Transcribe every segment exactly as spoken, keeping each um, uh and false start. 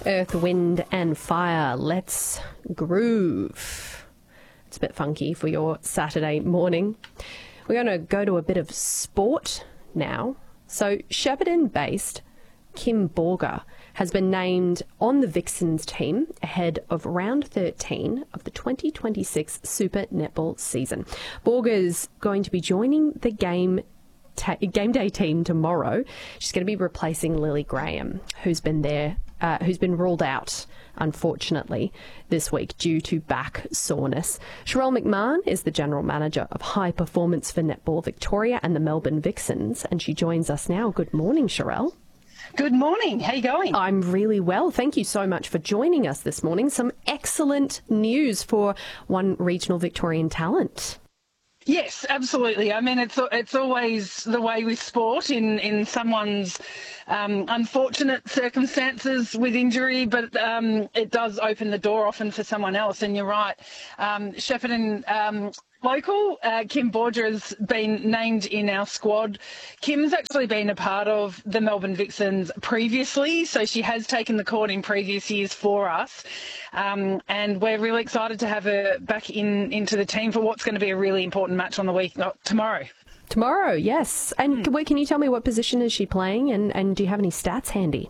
Earth, Wind and Fire. Let's groove. It's a bit funky for your Saturday morning. We're going to go to a bit of sport now. So Shepparton-based Kim Borger has been named on the Vixens team ahead of round thirteen of the twenty twenty-six Super Netball season. Borger's going to be joining the game ta- game day team tomorrow. She's going to be replacing Lily Graham, who's been there, uh, who's been ruled out, unfortunately, this week due to back soreness. Sherelle McMahon is the General Manager of High Performance for Netball Victoria and the Melbourne Vixens, and she joins us now. Good morning, Sherelle. Good morning. How are you going? I'm really well. Thank you so much for joining us this morning. Some excellent news for one regional Victorian talent. Yes, absolutely. I mean, it's it's always the way with sport in, in someone's um, unfortunate circumstances with injury, but um, it does open the door often for someone else. And you're right, um, Shepparton um, local, uh, Kim Borger has been named in our squad. Kim's actually been a part of the Melbourne Vixens previously, so she has taken the court in previous years for us. Um, and we're really excited to have her back in into the team for what's going to be a really important match on the week uh, tomorrow. Tomorrow, yes. And mm. can you tell me what position is she playing, and, and do you have any stats handy?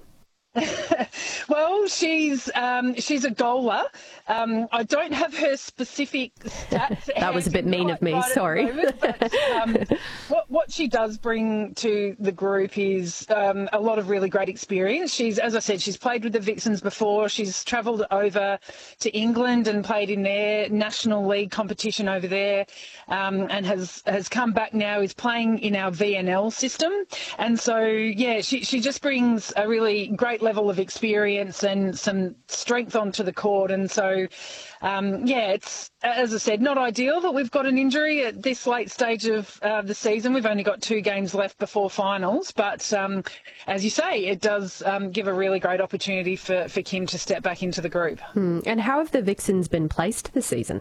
Well, she's um, she's a goaler. Um, I don't have her specific stats. That was a bit mean of me, right sorry. Moment, but, um, what, what she does bring to the group is um, a lot of really great experience. She's, as I said, she's played with the Vixens before. She's travelled over to England and played in their National League competition over there, um, and has, has come back now, is playing in our V N L system. And so, yeah, she, she just brings a really great level of experience and some strength onto the court. And so, um, yeah, it's, as I said, not ideal that we've got an injury at this late stage of uh, the season. We've only got two games left before finals. But um, as you say, it does um, give a really great opportunity for, for Kim to step back into the group. Hmm. And how have the Vixens been placed this season?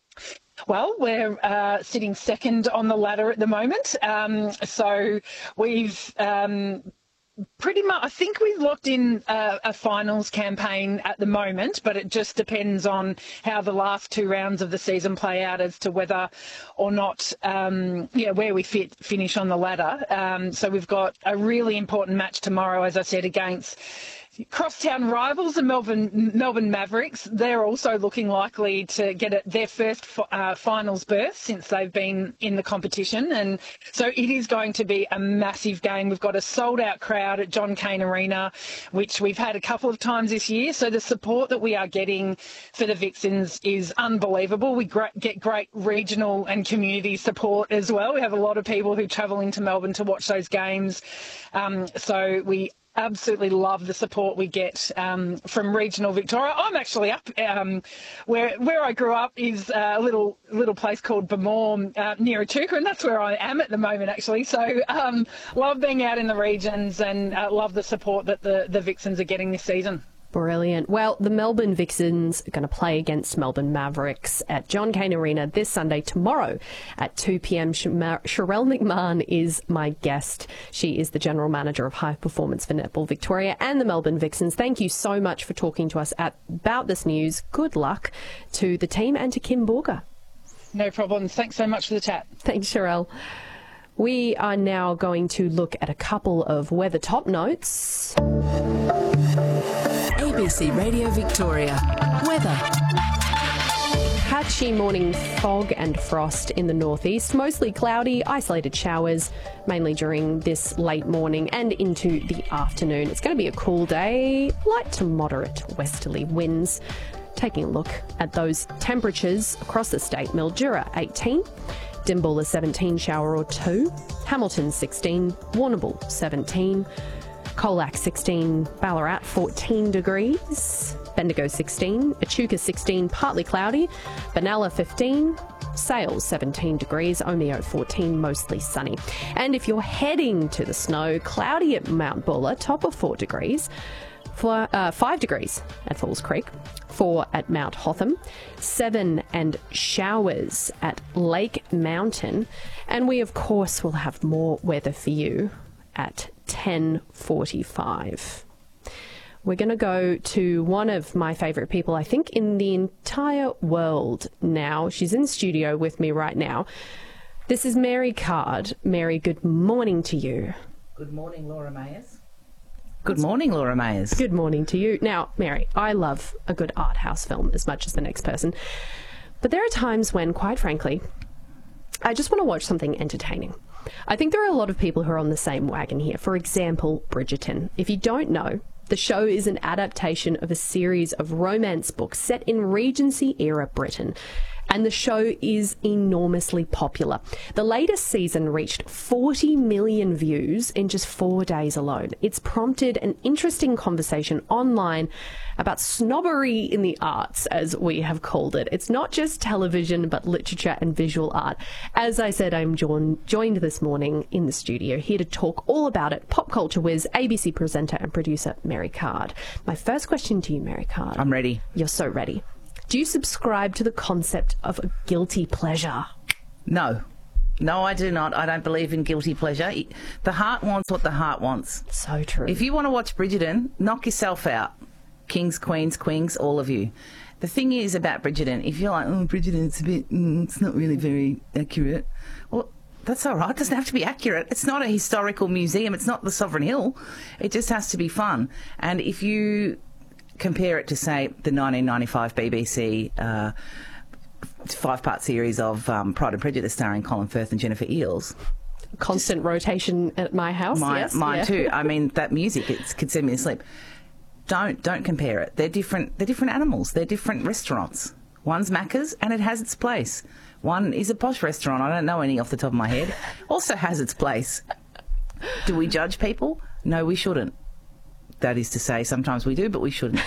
Well, we're uh, sitting second on the ladder at the moment. Um, so we've... Um, Pretty much, I think we've locked in a, a finals campaign at the moment, but it just depends on how the last two rounds of the season play out as to whether or not, um, yeah, where we fit finish on the ladder. Um, so we've got a really important match tomorrow, as I said, against crosstown rivals, the Melbourne Melbourne Mavericks. They're also looking likely to get a, their first uh, finals berth since they've been in the competition. And so it is going to be a massive game. We've got a sold-out crowd at John Cain Arena, which we've had a couple of times this year. So the support that we are getting for the Vixens is unbelievable. We gra- get great regional and community support as well. We have a lot of people who travel into Melbourne to watch those games. Um, so we absolutely love the support we get um, from regional Victoria. I'm actually up um, where where I grew up is a little little place called Bemorm uh, near Echuca, and that's where I am at the moment actually. So um, love being out in the regions and uh, love the support that the, the Vixens are getting this season. Brilliant. Well, the Melbourne Vixens are going to play against Melbourne Mavericks at John Cain Arena this Sunday, tomorrow at two p.m. Sherelle McMahon is my guest. She is the General Manager of High Performance for Netball Victoria and the Melbourne Vixens. Thank you so much for talking to us at, about this news. Good luck to the team and to Kim Borger. No problems. Thanks so much for the chat. Thanks, Sherelle. We are now going to look at a couple of weather top notes. A B C Radio Victoria. Weather. Patchy morning fog and frost in the northeast. Mostly cloudy, isolated showers, mainly during this late morning and into the afternoon. It's going to be a cool day, light to moderate westerly winds. Taking a look at those temperatures across the state. Mildura eighteen, Dimbulla seventeen, shower or two, Hamilton sixteen, Warrnambool seventeen, Colac sixteen, Ballarat fourteen degrees, Bendigo sixteen, Echuca sixteen, partly cloudy, Benalla fifteen, Sales seventeen degrees, Omeo fourteen, mostly sunny. And if you're heading to the snow, cloudy at Mount Buller, top of four degrees, for, uh, five degrees at Falls Creek, four at Mount Hotham, seven and showers at Lake Mountain. And we, of course, will have more weather for you at ten forty-five. we're going to go to one of my favourite people, I think, in the entire world now. She's in studio with me right now. This is Mary Card. Mary, good morning to you. Good morning, Laura Mayers. Good morning, Laura Mayers. Good morning to you. Now, Mary, I love a good art house film as much as the next person. But there are times when, quite frankly, I just want to watch something entertaining. I think there are a lot of people who are on the same wagon here. For example, Bridgerton. If you don't know, the show is an adaptation of a series of romance books set in Regency-era Britain. And the show is enormously popular. The latest season reached forty million views in just four days alone. It's prompted an interesting conversation online about snobbery in the arts, as we have called it. It's not just television, but literature and visual art. As I said, I'm jo- joined this morning in the studio here to talk all about it. Pop culture whiz, A B C presenter and producer Mary Card. My first question to you, Mary Card. I'm ready. You're so ready. Do you subscribe to the concept of a guilty pleasure? No. No, I do not. I don't believe in guilty pleasure. The heart wants what the heart wants. So true. If you want to watch Bridgerton, knock yourself out. Kings, queens, queens, all of you. The thing is about Bridgerton, if you're like, oh, Bridgerton, it's a bit, mm, it's not really very accurate. Well, that's all right. It doesn't have to be accurate. It's not a historical museum. It's not the Sovereign Hill. It just has to be fun. And if you compare it to, say, the nineteen ninety-five B B C uh, five-part series of um, Pride and Prejudice starring Colin Firth and Jennifer Eels. Constant rotation at my house, My, yes. Mine yeah. too. I mean, that music, it could send me to sleep. Don't don't compare it. They're different. They're different animals. They're different restaurants. One's Macca's and it has its place. One is a posh restaurant. I don't know any off the top of my head. Also has its place. Do we judge people? No, we shouldn't. That is to say, sometimes we do, but we shouldn't.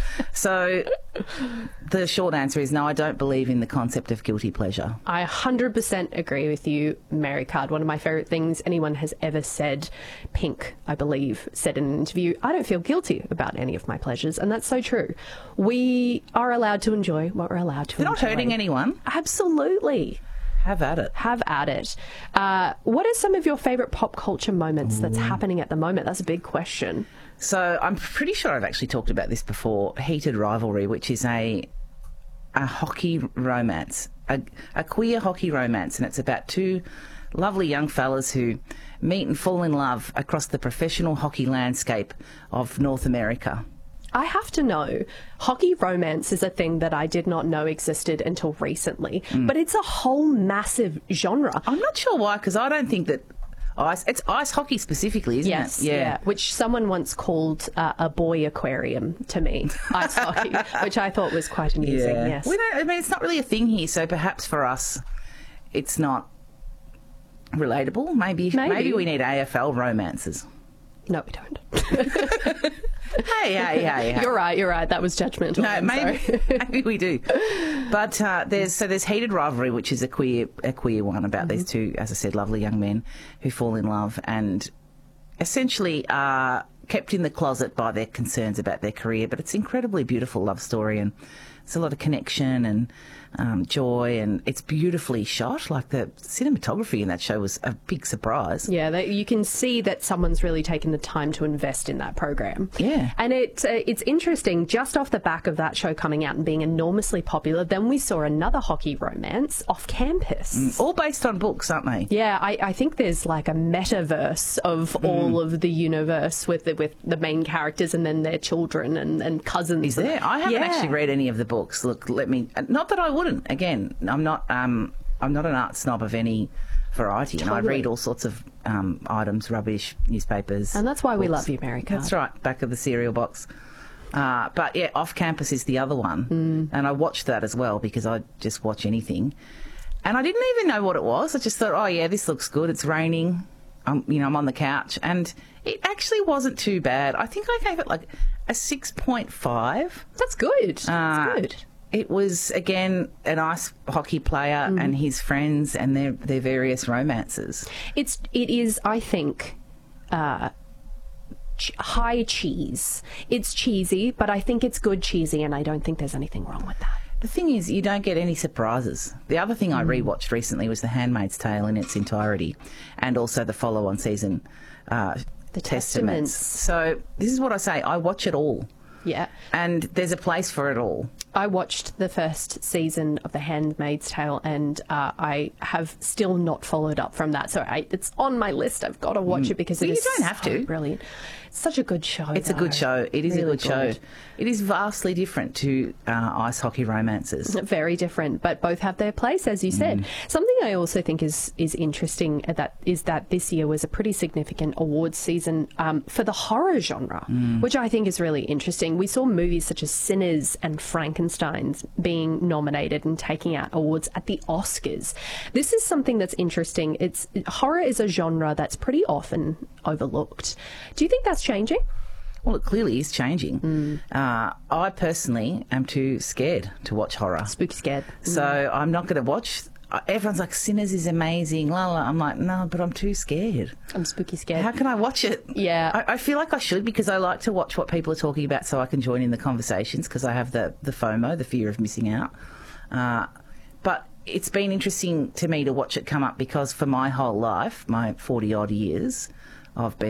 So the short answer is no, I don't believe in the concept of guilty pleasure. I one hundred percent agree with you, Mary Card. One of my favourite things anyone has ever said, Pink, I believe, said in an interview, I don't feel guilty about any of my pleasures, and that's so true. We are allowed to enjoy what we're allowed to They're enjoy. not hurting anyone. Absolutely. Have at it. Have at it. Uh, what are some of your favourite pop culture moments that's happening at the moment? That's a big question. So I'm pretty sure I've actually talked about this before. Heated Rivalry, which is a a hockey romance, a, a queer hockey romance, and it's about two lovely young fellas who meet and fall in love across the professional hockey landscape of North America. I have to know, hockey romance is a thing that I did not know existed until recently, mm. but it's a whole massive genre. I'm not sure why, because I don't think that ice, it's ice hockey specifically, isn't yes, it? Yeah. yeah, which someone once called uh, a boy aquarium to me, ice hockey, which I thought was quite amusing, yeah. yes. We don't, I mean, it's not really a thing here, so perhaps for us it's not relatable. Maybe, maybe. maybe we need A F L romances. No, we don't. Hey, hey, hey, hey. You're right, you're right. That was judgmental. No, I'm maybe, sorry. maybe we do. But uh, there's so there's Heated Rivalry, which is a queer a queer one about mm-hmm. these two, as I said, lovely young men who fall in love and essentially are kept in the closet by their concerns about their career. But it's an incredibly beautiful love story, and there's a lot of connection and um, joy, and it's beautifully shot. Like the cinematography in that show was a big surprise. Yeah, that you can see that someone's really taken the time to invest in that program. Yeah. And it, uh, it's interesting, just off the back of that show coming out and being enormously popular, then we saw another hockey romance off campus. Mm, all based on books, aren't they? Yeah, I, I think there's like a metaverse of mm. all of the universe with the, with the main characters and then their children and, and cousins. Is there? I haven't yeah. actually read any of the books. Look, let me... Not that I wouldn't. Again, I'm not um, I'm not an art snob of any variety, Totally. and I read all sorts of um, items, rubbish, newspapers. And that's why books. we love you, Mary Card. That's right, back of the cereal box. Uh, but yeah, Off Campus is the other one, mm. and I watched that as well because I just watch anything. And I didn't even know what it was. I just thought, oh yeah, this looks good. It's raining. I'm, you know, I'm on the couch, and it actually wasn't too bad. I think I gave it like a six point five. That's good. That's uh, good. It was, again, an ice hockey player mm. and his friends and their, their various romances. It's, it is, I think, uh, ch- high cheese. It's cheesy, but I think it's good cheesy, and I don't think there's anything wrong with that. The thing is, you don't get any surprises. The other thing mm. I rewatched recently was The Handmaid's Tale in its entirety, and also the follow-on season, uh, The Testaments. Testaments. So this is what I say. I watch it all. Yeah. And there's a place for it all. I watched the first season of The Handmaid's Tale, and uh, I have still not followed up from that. So I, it's on my list. I've got to watch it because Well, it you is don't have so to. brilliant. It's such a good show. It's a good though. show. It is Really a good, show. good. It is vastly different to uh, ice hockey romances. Very different, but both have their place, as you said. Something I also think is is interesting that is that this year was a pretty significant awards season um, for the horror genre, which I think is really interesting. We saw movies such as Sinners and Frankenstein's being nominated and taking out awards at the Oscars. This is something that's interesting. It's horror is a genre that's pretty often overlooked. Do you think that's changing? Well, it clearly is changing. Uh, I personally am too scared to watch horror. Spooky scared. So I'm not going to watch. uh, Everyone's like, Sinners is amazing. La, la. I'm like, no, but I'm too scared. I'm spooky scared. How can I watch it? Yeah. I, I feel like I should because I like to watch what people are talking about so I can join in the conversations because I have the, the FOMO, the fear of missing out. Uh, but it's been interesting to me to watch it come up because for my whole life, my forty-odd years, I've been